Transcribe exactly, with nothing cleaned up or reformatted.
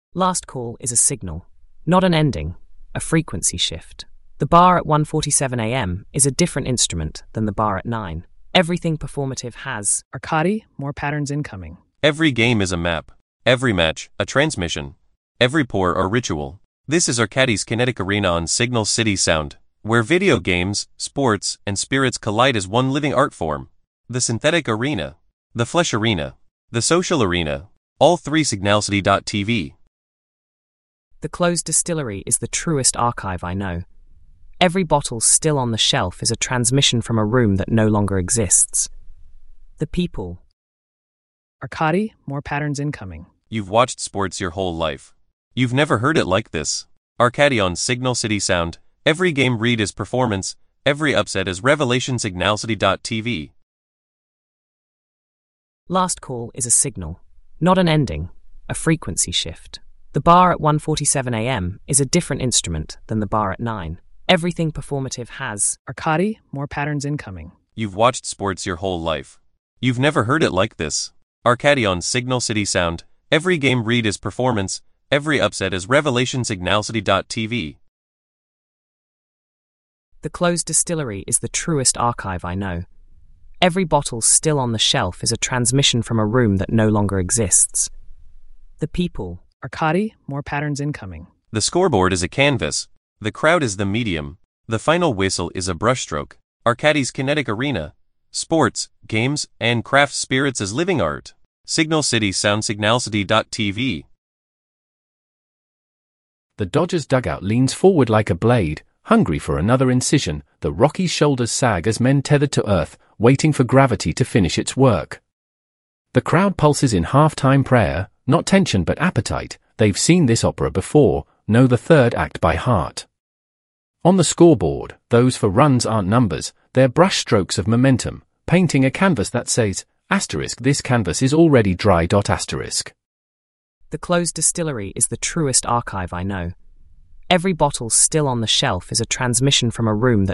Last call is a signal, not an ending, a frequency shift. The bar at one forty-seven a m is a different instrument than the bar at nine. Everything performative has Arcadi, more patterns incoming. Every game is a map. Every match, a transmission. Every pour or ritual. This is Arcadi's Kinetic Arena on Signal City Sound, where video games, sports, and spirits collide as one living art form. The synthetic arena, the flesh arena, the social arena, all three signalcity dot t v. The closed distillery is the truest archive I know. Every bottle still on the shelf is a transmission from a room that no longer exists. The people. Arcadi, more patterns incoming. You've watched sports your whole life. You've never heard it like this. Arcadi on Signal City Sound. Every game read is performance, every upset is revelation. signalcity dot t v. Last call is a signal, not an ending, a frequency shift. The bar at one forty-seven a m is a different instrument than the bar at nine. Everything performative has Arcadi, more patterns incoming. You've watched sports your whole life. You've never heard it like this. Arcadi on Signal City Sound. Every game read is performance, every upset is revelation. signalcity dot t v. The closed distillery is the truest archive I know. Every bottle still on the shelf is a transmission from a room that no longer exists. The people. Arcadi, more patterns incoming. The scoreboard is a canvas. The crowd is the medium. The final whistle is a brushstroke. Arcadi's Kinetic Arena. Sports, games, and craft spirits as living art. Signal City Sound. signalcity dot t v. The Dodgers dugout leans forward like a blade, hungry for another incision. The Rockies' shoulders sag as men tethered to earth, waiting for gravity to finish its work. The crowd pulses in half-time prayer, not tension but appetite. They've seen this opera before, know the third act by heart. On the scoreboard, those for runs aren't numbers, they're brushstrokes of momentum, painting a canvas that says, asterisk, this canvas is already dry. Asterisk. The closed distillery is the truest archive I know. Every bottle still on the shelf is a transmission from a room that